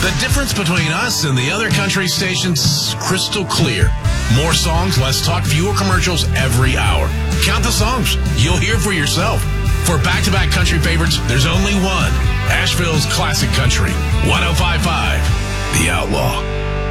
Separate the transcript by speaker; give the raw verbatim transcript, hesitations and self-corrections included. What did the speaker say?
Speaker 1: The difference between us and the other country stations, crystal clear. More songs, less talk, fewer commercials every hour. Count the songs. You'll hear for yourself. For back-to-back country favorites, there's only one. Asheville's Classic Country. one oh five point five, The Outlaw.